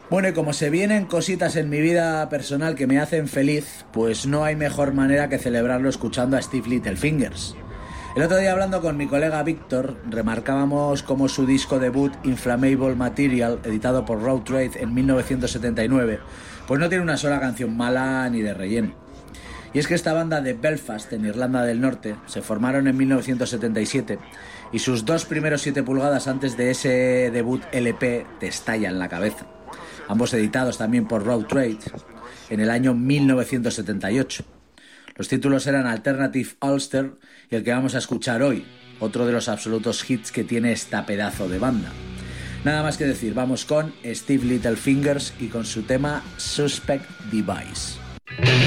Bueno, y como se vienen cositas en mi vida personal que me hacen feliz, pues no hay mejor manera que celebrarlo escuchando a Steve Littlefingers. El otro día, hablando con mi colega Víctor, remarcábamos cómo su disco debut Inflammable Material, editado por Road Trade en 1979, pues no tiene una sola canción mala ni de relleno. Y es que esta banda de Belfast, en Irlanda del Norte, se formaron en 1977 y sus dos primeros 7 pulgadas antes de ese debut LP te estallan la cabeza. Ambos editados también por Road Trade en el año 1978. Los títulos eran Alternative Ulster y el que vamos a escuchar hoy, otro de los absolutos hits que tiene esta pedazo de banda. Nada más que decir, vamos con Steve Littlefingers y con su tema Suspect Device.